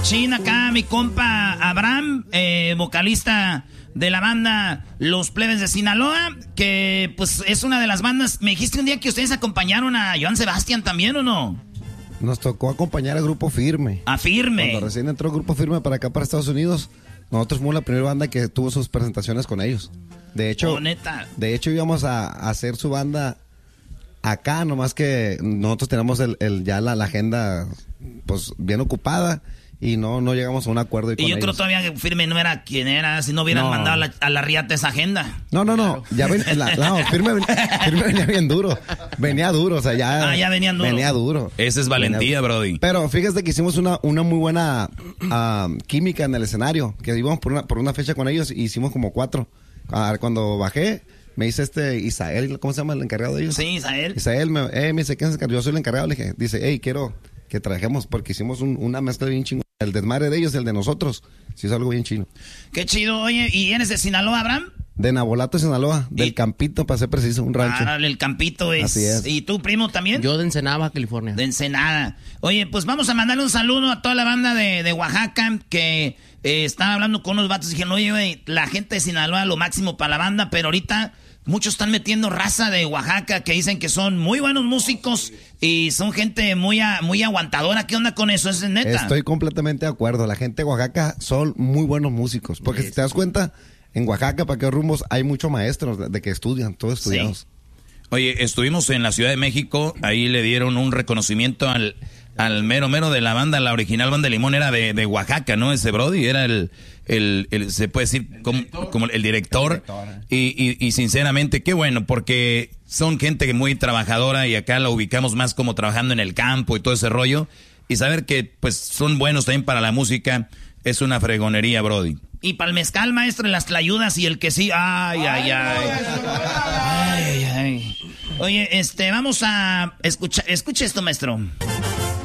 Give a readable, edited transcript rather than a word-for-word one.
Chin, acá mi compa Abraham, vocalista de la banda Los Plebes de Sinaloa, que pues es una de las bandas. Me dijiste un día que ustedes acompañaron a Joan Sebastián también, ¿o no? Nos tocó acompañar al Grupo Firme. A Firme. Cuando recién entró el Grupo Firme para acá, para Estados Unidos, nosotros fuimos la primera banda que tuvo sus presentaciones con ellos. De hecho, neta. De hecho íbamos a hacer su banda acá, nomás que nosotros tenemos ya la agenda pues bien ocupada. Y no llegamos a un acuerdo. Y yo creo todavía que Firme no era quien era, si no hubieran mandado a la riata esa agenda. No. Claro. Ya Firme venía bien duro. Venía duro, o sea, ya. Ya venían duro. Venía duro. Esa es valentía, brody. Pero fíjate que hicimos una muy buena química en el escenario. Que íbamos por una fecha con ellos y hicimos como 4. Cuando bajé, me dice Isael, ¿cómo se llama el encargado de ellos? Sí, Isael. Isael me dice, ¿quién es el encargado? Yo soy el encargado. Le dije, dice, hey, quiero que trabajemos porque hicimos una mezcla bien chingona. El desmadre de ellos, el de nosotros, sí es algo bien chino. Qué chido. Oye, ¿y eres de Sinaloa, Abraham? De Nabolato, Sinaloa, del Campito, para ser preciso, un rancho. El Campito es. Así es. ¿Y tú, primo, también? Yo de Ensenada, California. De Ensenada. Oye, pues vamos a mandarle un saludo a toda la banda de Oaxaca que estaba hablando con unos vatos y dijeron, oye, güey, la gente de Sinaloa lo máximo para la banda, pero ahorita muchos están metiendo raza de Oaxaca que dicen que son muy buenos músicos y son gente muy aguantadora. ¿Qué onda con eso? ¿Es neta? Estoy completamente de acuerdo. La gente de Oaxaca son muy buenos músicos. Porque si te das cuenta, en Oaxaca, para qué rumbos, hay muchos maestros de que estudian, todos estudiados. Sí. Oye, estuvimos en la Ciudad de México, ahí le dieron un reconocimiento al mero de la banda, la original banda de Limón era de Oaxaca, ¿no? Ese brody era el se puede decir como el director. Y sinceramente, qué bueno, porque son gente muy trabajadora y acá la ubicamos más como trabajando en el campo y todo ese rollo. Y saber que pues son buenos también para la música es una fregonería, brody. Y para el mezcal, maestro, las tlayudas y el que sí. Ay. Oye, vamos a escucha esto, maestro.